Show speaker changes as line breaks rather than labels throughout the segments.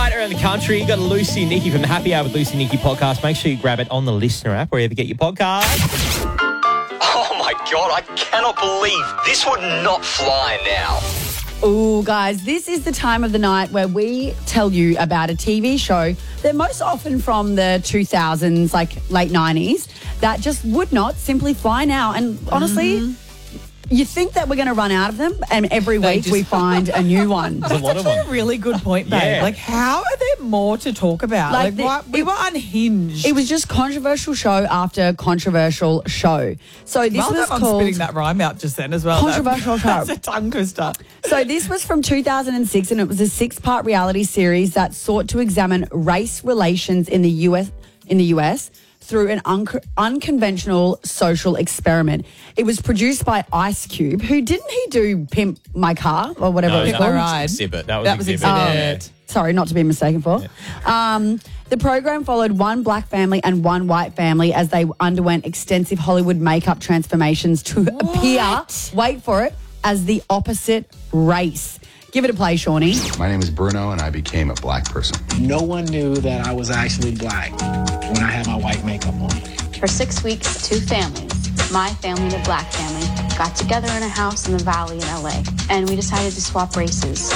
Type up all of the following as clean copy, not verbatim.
night around the country. You got Lucy and Nikki from the Happy Hour with Lucy and Nikki podcast. Make sure you grab it on the Listener app, wherever you get your podcast.
Oh my God, I cannot believe this would not fly now.
Oh, guys, this is the time of the night where we tell you about a TV show that most often from the 2000s, like late 90s, that just would not simply fly now. And honestly, you think that we're going to run out of them, and every week we find a new one.
There's a lot of
That's
them.
a really good point, babe.
Yeah.
Like, how are there more to talk about?
Like
We were unhinged.
It was just controversial show after controversial show. So this
well
was
done on
called
spitting that rhyme out just then as well.
Controversial show.
That's a tongue twister.
So this was from 2006, and it was a 6-part reality series that sought to examine race relations in the US through an unconventional social experiment. It was produced by Ice Cube, who didn't he do Pimp My Car or whatever it was
that
called?
was
Ride.
Exhibit. That
That
was
was
Exhibit.
Exhibit.
Sorry, not to be mistaken for. The program followed one black family and one white family as they underwent extensive Hollywood makeup transformations to appear, wait for it, as the opposite race. Give it a play, Shawnee.
My name is Bruno, and I became a black person.
No one knew that I was actually black when I had my white makeup on.
For 6 weeks, 2 families, my family and a black family, got together in a house in the Valley in LA, and we decided to swap races.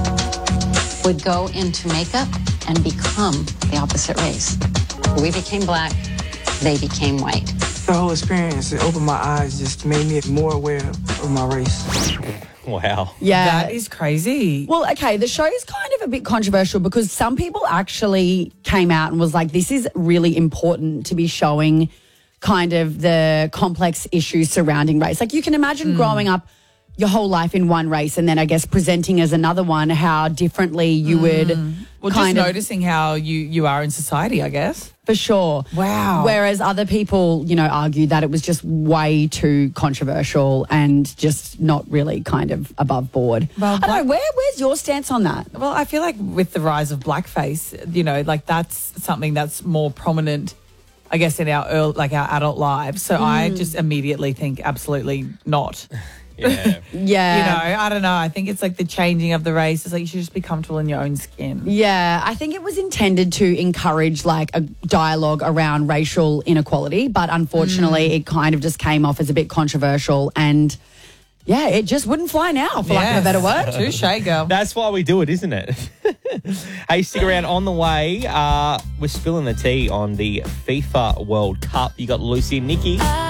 Would go into makeup and become the opposite race. We became black, they became white.
The whole experience, it opened my eyes, just made me more aware of my race.
Wow.
Yeah.
That is crazy.
Well, okay, the show is kind of a bit controversial because some people actually came out and was like, this is really important to be showing kind of the complex issues surrounding race. Like you can imagine growing up your whole life in one race and then I guess presenting as another one, how differently you would
Well, just
kind of,
noticing how you are in society, I guess.
for sure.
Wow.
Whereas other people, you know, argued that it was just way too controversial and just not really kind of above board.
Well,
I don't know, where's your stance on that?
Well, I feel like with the rise of blackface, you know, like that's something that's more prominent, I guess, in our our adult lives. So I just immediately think absolutely not.
Yeah.
Yeah.
You know, I don't know. I think it's like the changing of the race. It's like you should just be comfortable in your own skin.
Yeah, I think it was intended to encourage like a dialogue around racial inequality, but unfortunately it kind of just came off as a bit controversial and yeah, it just wouldn't fly now, for lack of a better word.
Touche, girl.
That's why we do it, isn't it? Hey, stick around. On the way, we're spilling the tea on the FIFA World Cup. You got Lucy and Nikki.